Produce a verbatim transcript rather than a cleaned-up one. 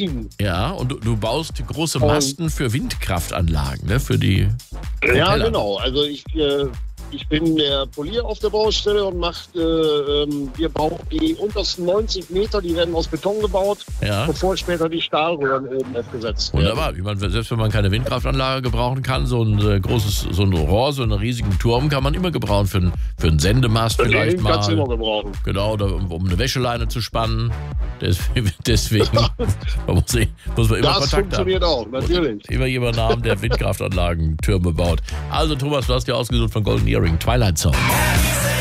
Turbinen. Ja, und du, du baust große Masten für Windkraftanlagen, ne? Für die Propeller. Ja, genau. Also ich, äh, ich bin der Polier auf der Baustelle und macht, äh, ähm, wir bauen die untersten neunzig Meter, die werden aus Beton gebaut, Ja. bevor später die Stahlröhren oben aufgesetzt werden. Wunderbar. Wie man, selbst wenn man keine Windkraftanlage gebrauchen kann, so ein äh, großes, so ein Rohr, so einen riesigen Turm kann man immer gebrauchen für, ein, für einen Sendemast vielleicht Den mal. kannst du immer gebrauchen. Genau, oder um, um eine Wäscheleine zu spannen. Deswegen, deswegen man muss, muss man immer Das Kontakt funktioniert haben. auch, natürlich. Immer jemanden haben, der Windkraftanlagen, Türme baut. Also Thomas, du hast ja ausgesucht von Golden Earring, Twilight Zone.